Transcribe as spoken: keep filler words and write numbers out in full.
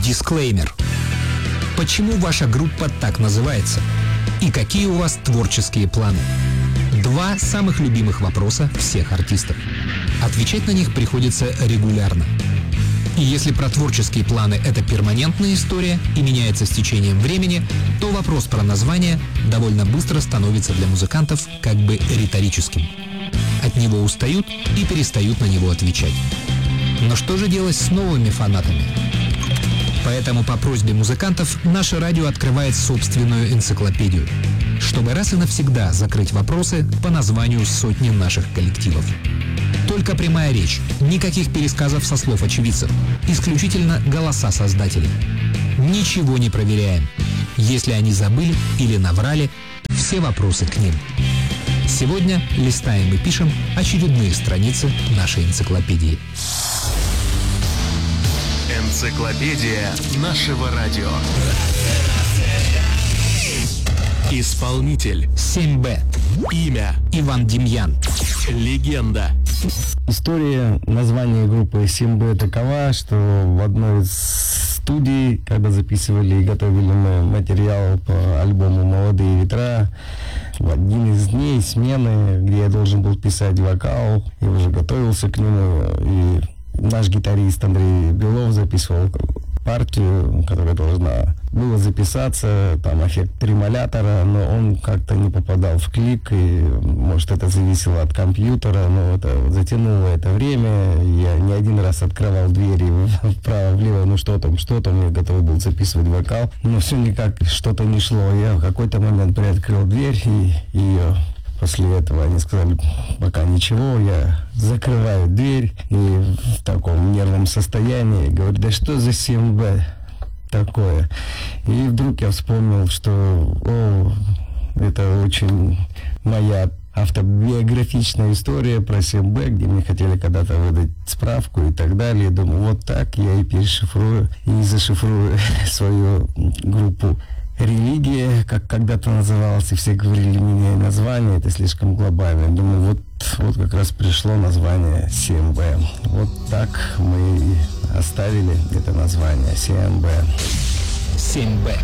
Дисклеймер. Почему ваша группа так называется? И какие у вас творческие планы? Два самых любимых вопроса всех артистов. Отвечать на них приходится регулярно. И если про творческие планы это перманентная история и меняется с течением времени, то вопрос про название довольно быстро становится для музыкантов как бы риторическим. От него устают и перестают на него отвечать. Но что же делать с новыми фанатами? Поэтому по просьбе музыкантов наше радио открывает собственную энциклопедию, чтобы раз и навсегда закрыть вопросы по названию сотни наших коллективов. Только прямая речь, никаких пересказов со слов очевидцев, исключительно голоса создателей. Ничего не проверяем. Если они забыли или наврали, все вопросы к ним. Сегодня листаем и пишем очередные страницы нашей энциклопедии. Энциклопедия нашего радио. Исполнитель семь бэ. Имя Иван Демьян. Легенда. История названия группы семь бэ такова, что в одной из студий, когда записывали и готовили мы материал по альбому «Молодые ветра», в один из дней смены, где я должен был писать вокал, я уже готовился к нему, и наш гитарист Андрей Белов записывал партию, которая должна была записаться, там эффект тремолятора, но он как-то не попадал в клик, и может это зависело от компьютера, но это затянуло это время, я не один раз открывал двери вправо-влево, ну что там, что там, я готов был записывать вокал, но все никак что-то не шло, я в какой-то момент приоткрыл дверь, и ее после этого они сказали, пока ничего, я закрываю дверь и в таком нервном состоянии говорю, да что за семь бэ такое? И вдруг я вспомнил, что о, это очень моя автобиографичная история про семь бэ, где мне хотели когда-то выдать справку и так далее. Думаю, вот так я и перешифрую, и зашифрую свою группу. Религия, как когда-то называлась, и все говорили, меняй название, это слишком глобально. Думаю, вот, вот как раз пришло название семь бэ. Вот так мы и оставили это название семь бэ. семь бэ.